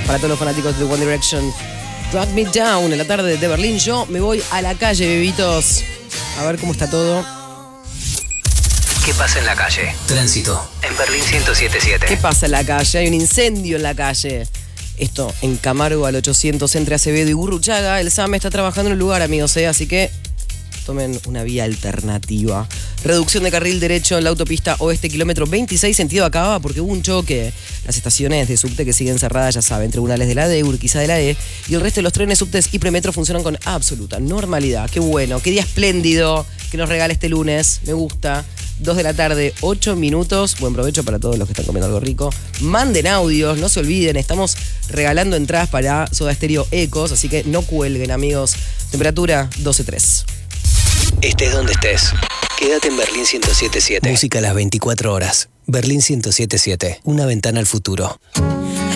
Para todos los fanáticos de One Direction. Drag Me Down en la tarde de Berlín. Yo me voy a la calle, bebitos. A ver cómo está todo. ¿Qué pasa en la calle? Tránsito. En Berlín 107.7. ¿Qué pasa en la calle? Hay un incendio en la calle. Esto en Camargo al 800 entre Acevedo y Gurruchaga. El SAME está trabajando en el lugar, amigos, así que tomen una vía alternativa. Reducción de carril derecho en la autopista oeste, kilómetro 26, sentido Acaba, porque hubo un choque. Las estaciones de subte que siguen cerradas, ya saben, tribunales de la D, Urquiza de la E, y el resto de los trenes, subtes y premetro funcionan con absoluta normalidad. Qué bueno, qué día espléndido que nos regala este lunes. Me gusta. 2 de la tarde, 8 minutos. Buen provecho para todos los que están comiendo algo rico. Manden audios, no se olviden. Estamos regalando entradas para Soda Stereo Ecos, así que no cuelguen, amigos. Temperatura 12.3. Estés donde estés. Quédate en Berlín 107.7. Música a las 24 horas. Berlín 107.7. Una ventana al futuro.